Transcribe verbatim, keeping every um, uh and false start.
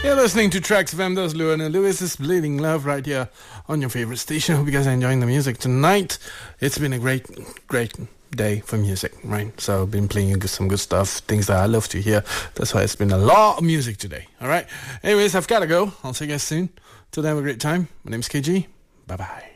You're listening to Tracks F M. That's Luana Lewis's Bleeding Love right here on your favorite station. Hope you guys are enjoying the music tonight. It's been a great, great day for music, right? So I've been playing some good stuff, things that I love to hear. That's why it's been a lot of music today, all right? Anyways, I've got to go. I'll see you guys soon. Till then, have a great time. My name's K G. Bye-bye.